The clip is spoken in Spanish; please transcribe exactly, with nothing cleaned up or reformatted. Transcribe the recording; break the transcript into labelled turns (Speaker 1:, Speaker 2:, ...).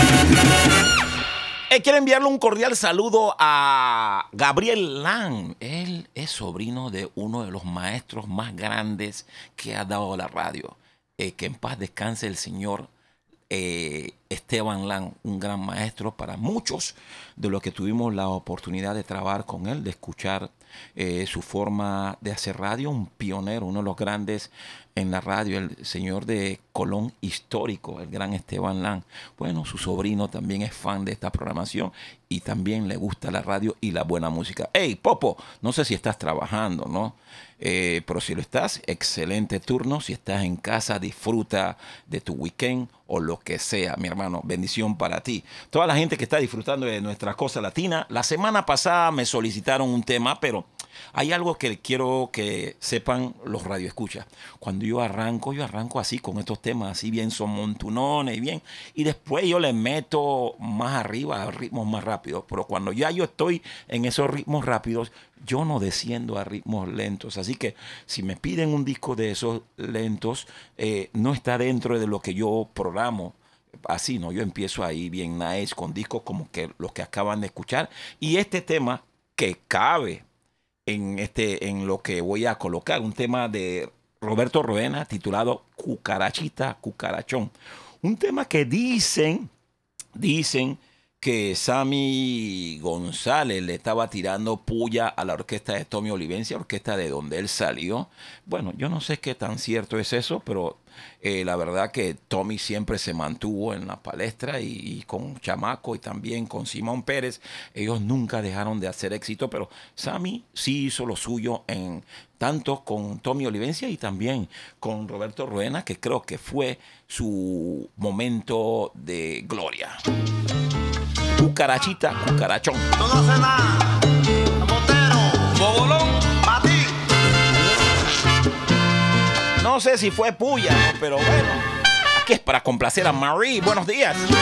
Speaker 1: Eh, quiero enviarle un cordial saludo a Gabriel Lang. Él es sobrino de uno de los maestros más grandes que ha dado la radio. Eh, que en paz descanse el señor eh, Esteban Lang, un gran maestro para muchos de los que tuvimos la oportunidad de trabajar con él, de escuchar eh, su forma de hacer radio, un pionero, uno de los grandes en la radio, el señor de Colón histórico, el gran Esteban Lang. Bueno, su sobrino también es fan de esta programación y también le gusta la radio y la buena música. Hey, Popo, no sé si estás trabajando, ¿no? Eh, pero si lo estás, excelente turno. Si estás en casa, disfruta de tu weekend o lo que sea, mi hermano. Bendición para ti. Toda la gente que está disfrutando de nuestra cosa latina. La semana pasada me solicitaron un tema, pero hay algo que quiero que sepan los radioescuchas. Cuando yo arranco, yo arranco así con estos temas, así bien son montunones y bien. Y después yo le meto más arriba a ritmos más rápidos. Pero cuando ya yo estoy en esos ritmos rápidos, yo no desciendo a ritmos lentos. Así que si me piden un disco de esos lentos, eh, no está dentro de lo que yo programo. Así, ¿no? Yo empiezo ahí bien nice con discos como que los que acaban de escuchar. Y este tema que cabe en, este, en lo que voy a colocar, un tema de Roberto Roena titulado Cucarachita, Cucarachón. Un tema que dicen, dicen que Sammy González le estaba tirando puya a la orquesta de Tommy Olivencia, orquesta de donde él salió. Bueno, yo no sé qué tan cierto es eso, pero eh, la verdad que Tommy siempre se mantuvo en la palestra y, y con Chamaco y también con Simón Pérez. Ellos nunca dejaron de hacer éxito, pero Sammy sí hizo lo suyo en tanto con Tommy Olivencia y también con Roberto Roena, que creo que fue su momento de gloria. Cucarachita, cucarachón.
Speaker 2: No hace nada. Motero. Bobolón. Pa' ti.
Speaker 1: No sé si fue puya, ¿no? Pero bueno. Aquí es para complacer a Marie. Buenos días.